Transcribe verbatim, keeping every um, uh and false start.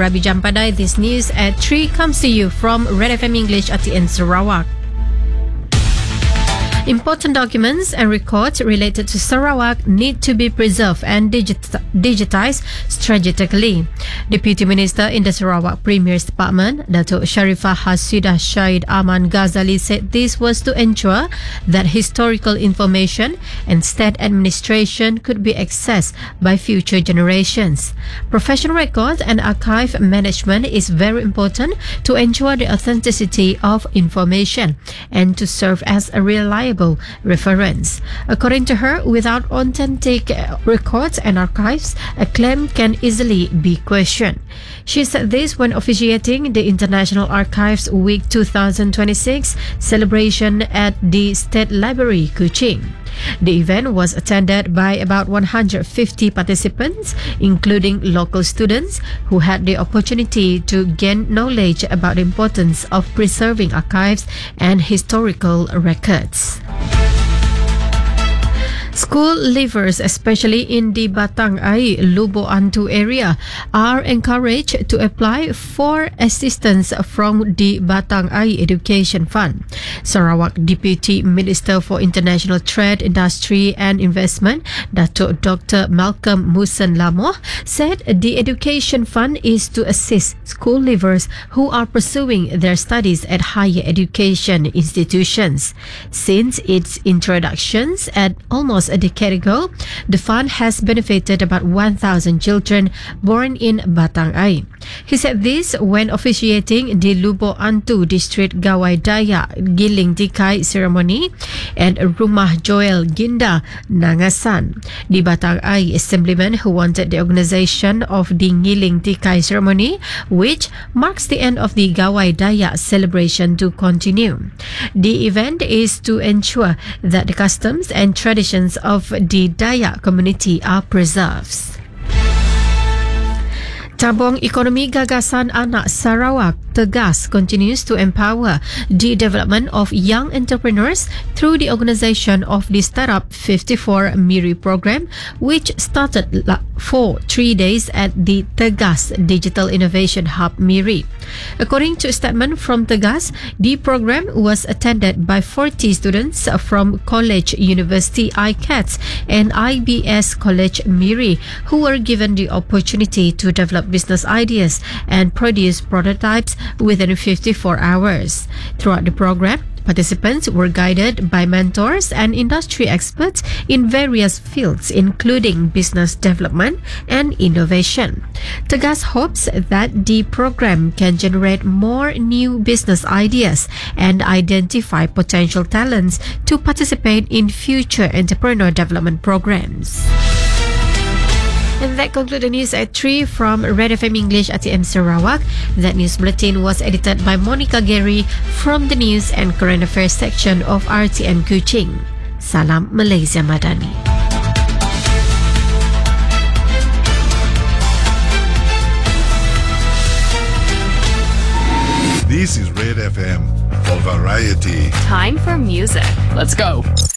Rabi Jampadai. This news at three comes to you from Red F M English at the end Sarawak. Important documents and records related to Sarawak need to be preserved and digit- digitized strategically. Deputy Minister in the Sarawak Premier's Department, Datuk Sharifah Hasidah Syed Aman Ghazali, said this was to ensure that historical information and state administration could be accessed by future generations. Professional record and archive management is very important to ensure the authenticity of information and to serve as a reliable reference. According to her, without authentic records and archives, a claim can easily be questioned. She said this when officiating the International Archives Week twenty twenty-six celebration at the State Library, Kuching. The event was attended by about one hundred fifty participants, including local students who had the opportunity to gain knowledge about the importance of preserving archives and historical records. School leavers, especially in the Batang Ai, Lubo Antu area, are encouraged to apply for assistance from the Batang Ai Education Fund. Sarawak Deputy Minister for International Trade, Industry and Investment, Datuk Doctor Malcolm Musen Lamoh, said the Education Fund is to assist school leavers who are pursuing their studies at higher education institutions. Since its introductions at almost a decade ago, the fund has benefited about one thousand children born in Batang Ai. He said this when officiating the Lubo Antu District Gawai Daya Giling Dikai ceremony at Rumah Joel Ginda, Nangasan. The Batang Ai Assemblyman who wanted the organization of the Giling Dikai ceremony, which marks the end of the Gawai Daya celebration, to continue. The event is to ensure that the customs and traditions of the Dayak community are preserved. Tabung Ekonomi Gagasan Anak Sarawak Tegas continues to empower the development of young entrepreneurs through the organisation of the Startup fifty-four Miri program, which started for three days at the Tegas Digital Innovation Hub Miri. According to a statement from Tegas, the program was attended by forty students from College University I C A T S and I B S College Miri, who were given the opportunity to develop business ideas and produce prototypes within fifty-four hours. Throughout the program, participants were guided by mentors and industry experts in various fields, including business development and innovation. Tegas hopes that the program can generate more new business ideas and identify potential talents to participate in future entrepreneur development programs. And that concludes the news at three from Red F M English at T M Sarawak. That news bulletin was edited by Monica Gary from the News and Current Affairs section of R T N Kuching. Salam Malaysia Madani. This is Red F M for variety. Time for music. Let's go.